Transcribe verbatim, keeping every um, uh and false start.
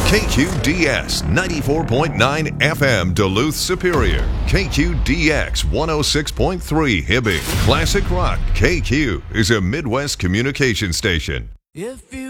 K Q D S ninety-four point nine F M Duluth Superior. K Q D X one oh six point three Hibbing. Classic Rock K Q is a Midwest communication station. If you